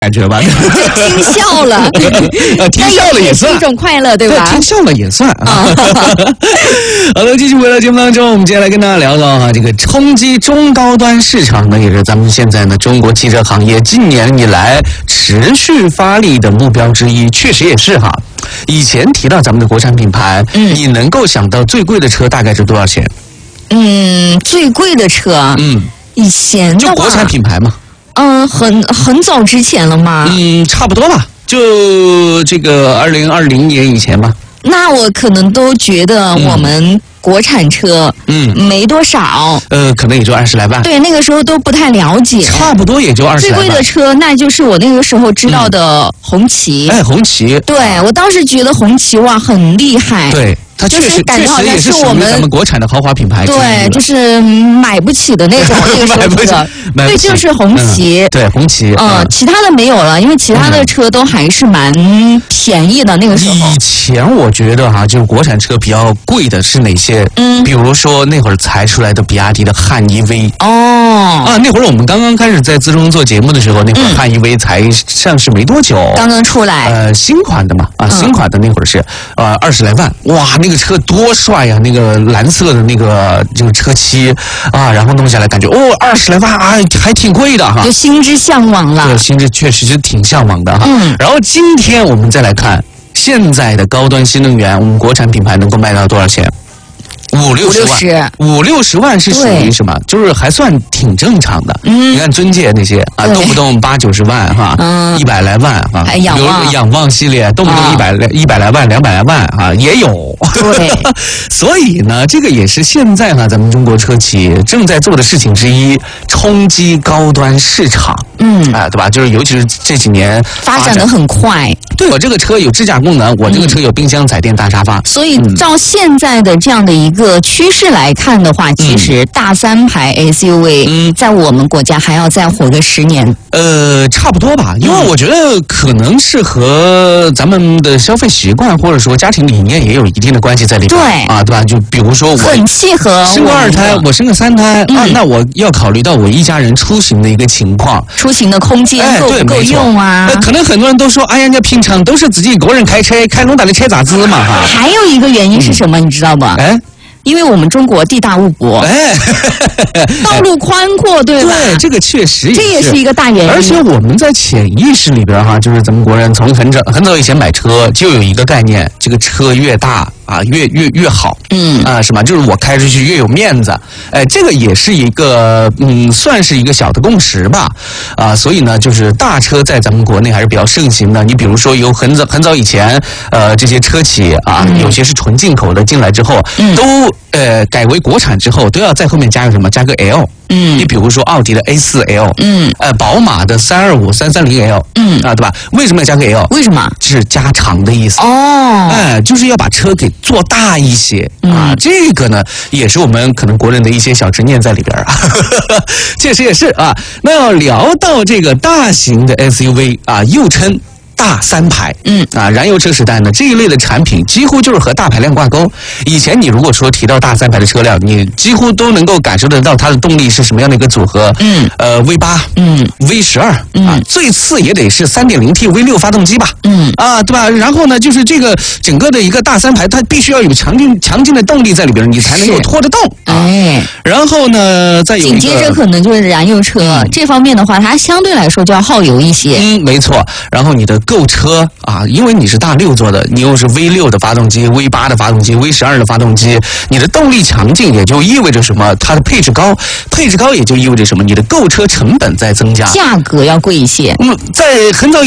感觉吧， 听笑了， 听笑了也算是一种快乐，对吧？ 听笑了也算啊。好了，继续回到节目当中，我们接下来跟大家聊到这个冲击中高端市场呢，也是咱们现在呢中国汽车行业近年以来持续发力的目标之一，确实也是哈。以前提到咱们的国产品牌，你能够想到最贵的车大概是多少钱？ 最贵的车，以前的话就国产品牌嘛。 很早之前了吗？ 差不多吧，就这个2020年以前吧。 那我可能都觉得我们国产车，没多少， 可能也就20来万。 对，那个时候都不太了解， 差不多也就20来万。 最贵的车，那就是我那个时候知道的红旗。 红旗。 对，我当时觉得红旗哇很厉害。 对。它确实也是属于咱们国产的豪华品牌。 对，就是买不起的那种那个时候的。对，就是红旗。 对，红旗。 其他的没有了，因为其他的车都还是蛮便宜的那个时候。 以前我觉得哈，就是国产车比较贵的是哪些？比如说那会儿才出来的比亚迪的汉 EV。那会儿我们刚刚开始在资中做节目的时候，那会儿汉 EV 才上市没多久， 刚刚出来。 新款的嘛，新款的那会儿是20来万，哇，那个车多帅呀！那个蓝色的那个就是车漆啊，然后弄下来感觉20来万啊，还挺贵的哈， 就心之向往了。 对，心之确实是挺向往的哈。然后今天我们再来看现在的高端新能源，我们国产品牌能够卖到多少钱？50-60万是属于什么？就是还算挺正常的。你看尊界那些啊，动不动80-90万哈，100来万哈，比如仰望系列，动不动100来万、200来万哈，也有。 对， 所以呢，这个也是现在哈咱们中国车企正在做的事情之一，冲击高端市场。对吧？就是尤其是这几年发展得很快。 对，我这个车有智驾功能，我这个车有冰箱、彩电、大沙发。 所以照现在的这样的一个趋势来看的话，其实大3排 SUV 在我们国家还要再活个10年。 差不多吧，因为我觉得可能是和咱们的消费习惯或者说家庭理念也有一定的关系在里面。 对对吧？就比如说我很契合生个2胎，我生个3胎那我要考虑到我一家人出行的一个情况， 出行的空间够不够用啊？ 可能很多人都说，哎呀，人家平常都是自己一个人开车，开那么大的车咋子嘛哈？ 还有一个原因是什么？你知道吗？因为我们中国地大物博，道路宽阔，对吧？ 对，这个确实这也是一个大原因。 而且我们在潜意识里边哈，就是咱们国人从很早以前买车就有一个概念，这个车越大越好。是吧？就是我开出去越有面子。这个也是一个算是一个小的共识吧。所以呢，就是大车在咱们国内还是比较盛行的。你比如说有很早以前这些车企有些是纯进口的，进来之后都改为国产之后，都要在后面加个什么？加个 L。你比如说奥迪的 A4L，宝马的325、330L，对吧？为什么要加个 L？ 为什么？ 是加长的意思。就是要把车给做大一些这个呢，也是我们可能国人的一些小执念在里边确实也是啊。那要聊到这个大型的 SUV 又称大3排，燃油车时代呢，这一类的产品几乎就是和大排量挂钩。以前你如果说提到大3排的车辆，你几乎都能够感受得到它的动力是什么样的一个组合。V8，V12，最次也得是3.0T V6 发动机吧，对吧？然后呢，就是这个整个的一个大3排，它必须要有强劲的动力在里边，你才能够拖得动。然后呢，再有一个紧接着可能就是燃油车这方面的话，它相对来说就要耗油一些。 没错。然后你的购车因为你是大6座的，你又是 V6 的发动机、V8 的发动机、V12 的发动机，你的动力强劲，也就意味着什么？它的配置高，配置高也就意味着什么？你的购车成本在增加， 价格要贵一些。 在很早以